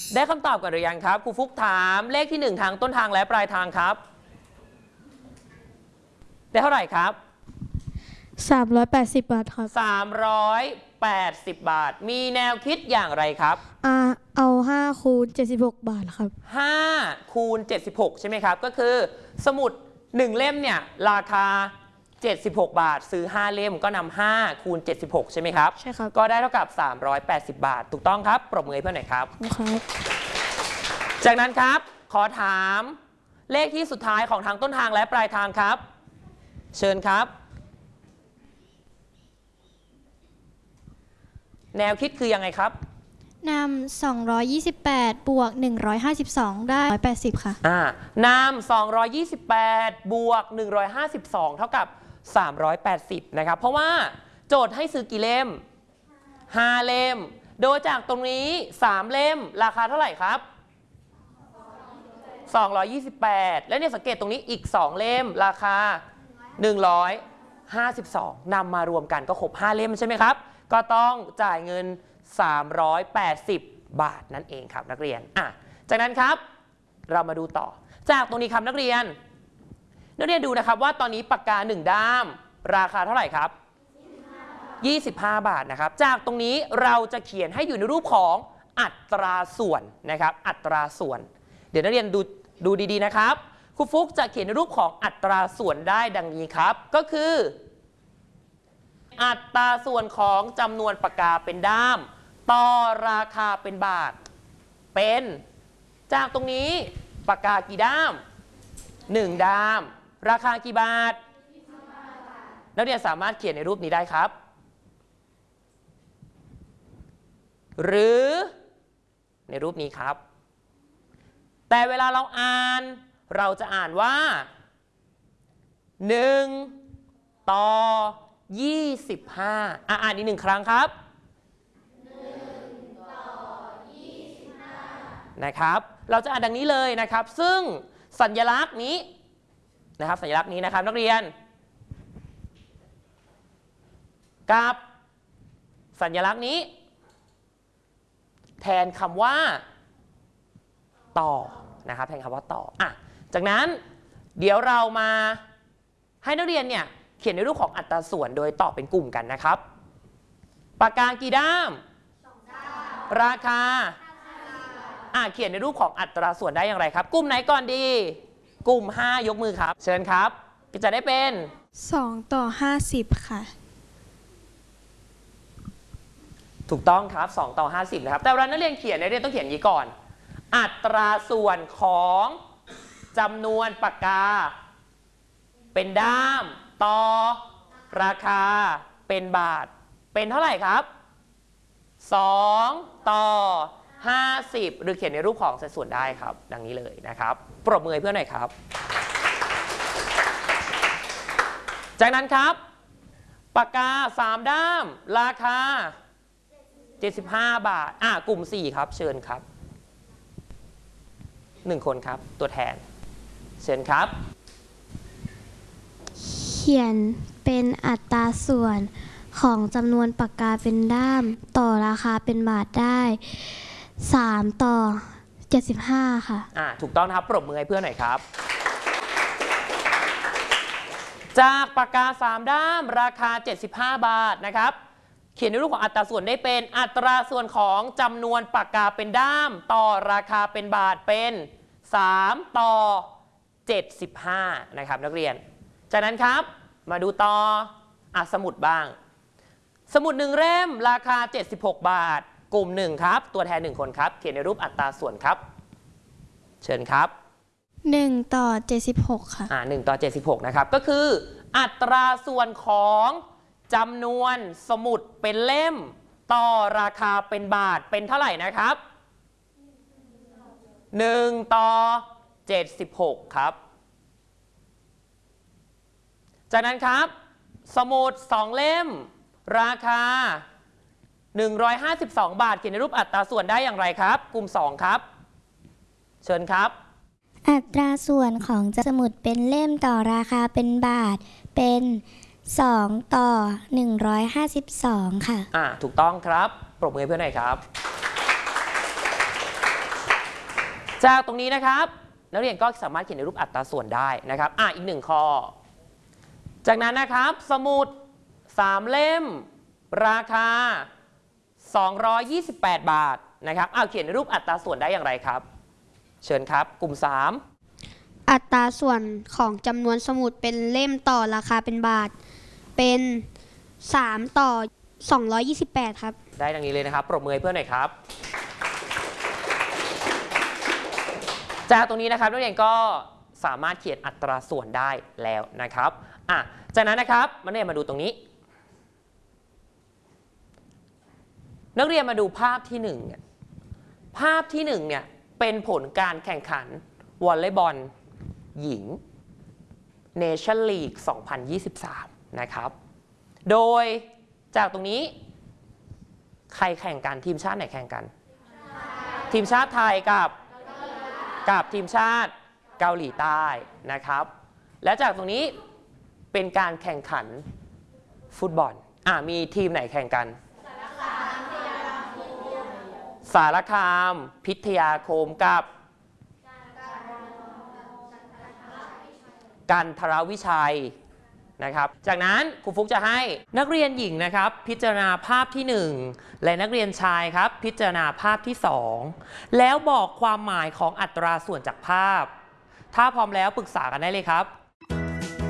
ได้คำตอบกันหรือยังครับครูฟุกถามเลขที่1ทางต้นทางและปลายทางครับได้เท่าไหร่ครับ 380 บาทครับ 380 บาทมีแนวคิดอย่างไรครับเอา5คูณ76 บาทครับ 5คูณ76ใช่ไหมครับก็คือสมุด1เล่มเนี่ยราคา76 บาทซื้อ5เล่มก็นำ5คูณ76ใช่ไหมครับใช่ครับก็ได้เท่ากับ380 บาทถูกต้องครับปรบมือให้เพื่อนหน่อยครับครับจากนั้นครับขอถามเลขที่สุดท้ายของทางต้นทางและปลายทางครับเชิญครับแนวคิดคือยังไงครับนำ228บวก152ได้180ค่ะนำ228บวก152เท่ากับ380นะครับเพราะว่าโจทย์ให้ซื้อกี่เล่ม5เล่มโดยจากตรงนี้3เล่มราคาเท่าไหร่ครับ228และเนี่ยสังเกตตรงนี้อีก2เล่มราคา152นำมารวมกันก็ครบ5เล่มใช่ไหมครับก็ต้องจ่ายเงิน380 บาทนั่นเองครับนักเรียนจากนั้นครับเรามาดูต่อจากตรงนี้ครับนักเรียนดูนะครับว่าตอนนี้ปากกา1ด้ามราคาเท่าไหร่ครับ25 บาทนะครับจากตรงนี้เราจะเขียนให้อยู่ในรูปของอัตราส่วนนะครับอัตราส่วนเดี๋ยวนักเรียนดูดีๆนะครับครูฟุกจะเขียนในรูปของอัตราส่วนได้ดังนี้ครับก็คืออัตราส่วนของจำนวนปากกาเป็นด้ามต่อราคาเป็นบาทเป็นจากตรงนี้ปากกากี่ด้าม1ด้ามราคากี่บาทนักเรียนสามารถเขียนในรูปนี้ได้ครับหรือในรูปนี้ครับแต่เวลาเราอ่านเราจะอ่านว่า1ต่อ25อ่านอีก1ครั้งครับ1ต่อ25นะครับเราจะอ่านดังนี้เลยนะครับซึ่งสัญลักษณ์นี้นะครับสัญลักษณ์นี้นะครับนักเรียนกับสัญลักษณ์นี้แทนคำว่าต่อนะครับแทนคำว่าต่อจากนั้นเดี๋ยวเรามาให้นักเรียนเนี่ยเขียนในรูปของอัตราส่วนโดยต่อเป็นกลุ่มกันนะครับปากกากี่ด้าม2ด้ามราคาเขียนในรูปของอัตราส่วนได้อย่างไรครับกลุ่มไหนก่อนดีกลุ่ม5ยกมือครับเชิญครับจะได้เป็น 2ต่อ50ค่ะถูกต้องครับ2ต่อ50นะครับแต่เวลานักเรียนเขียนนักเรียนต้องเขียนอย่างนี้ก่อนอัตราส่วนของจำนวนปากกาเป็นด้ามต่อราคาเป็นบาทเป็นเท่าไหร่ครับ2ต่อ50หรือเขียนในรูปของสัดส่วนได้ครับดังนี้เลยนะครับปรบมือให้เพื่อนหน่อยครับจากนั้นครับปากกา3ด้ามราคา75 บาทกลุ่ม4ครับเชิญครับ1คนครับตัวแทนเชิญครับเขียนเป็นอัตราส่วนของจำนวนปากกาเป็นด้ามต่อราคาเป็นบาทได้3ต่อ75ค่ะถูกต้องนะครับปรบมือให้เพื่อนหน่อยครับจากปากกา3ด้ามราคา75 บาทนะครับเขียนในรูปของอัตราส่วนได้เป็นอัตราส่วนของจำนวนปากกาเป็นด้ามต่อราคาเป็นบาทเป็น3ต่อ75นะครับนักเรียนจากนั้นครับมาดูต่อสมุดบ้างสมุด1เล่มราคา76 บาทกลุ่ม1ครับตัวแทน1คนครับเขียนในรูปอัตราส่วนครับเชิญครับ 1ต่อ76ค่ะ 1ต่อ76นะครับก็คืออัตราส่วนของจำนวนสมุดเป็นเล่มต่อราคาเป็นบาทเป็นเท่าไหร่นะครับ1ต่อ76ครับจากนั้นครับสมุด2เล่มราคา152 บาทเขียนในรูปอัตราส่วนได้อย่างไรครับกลุ่ม2ครับเชิญครับอัตราส่วนของสมุดเป็นเล่มต่อราคาเป็นบาทเป็น2ต่อ152ค่ะถูกต้องครับปรบมือให้เพื่อนหน่อยครับจากตรงนี้นะครับนักเรียนก็สามารถเขียนในรูปอัตราส่วนได้นะครับอีกหนึ่งข้อจากนั้นนะครับสมุด3 เล่มราคา228 บาทนะครับเขียนในรูปอัตราส่วนได้อย่างไรครับเชิญครับกลุ่ม3 อัตราส่วนของจำนวนสมุดเป็นเล่มต่อราคาเป็นบาทเป็น3ต่อ228ครับได้ดังนี้เลยนะครับปรบมือให้เพื่อนหน่อยครับจากตรงนี้นะครับนักเรียนก็สามารถเขียนอัตราส่วนได้แล้วนะครับจากนั้นนะครับนักเรียนมาดูตรงนี้นักเรียนมาดูภาพที่1ภาพที่1เนี่ยเป็นผลการแข่งขันวอลเลย์บอลหญิง Nation League 2023 นะครับโดยจากตรงนี้ใครแข่งกันทีมชาติไหนแข่งกันทีมชาติไทยกับทีมชาติเกาหลีใต้นะครับและจากตรงนี้เป็นการแข่งขันฟุตบอลมีทีมไหนแข่งกันสารคามพิทยาคมกับกันทรวิชัยนะครับจากนั้นครูฟุกจะให้นักเรียนหญิงนะครับพิจารณาภาพที่1และนักเรียนชายครับพิจารณาภาพที่2แล้วบอกความหมายของอัตราส่วนจากภาพถ้าพร้อมแล้วปรึกษากันได้เลยครับ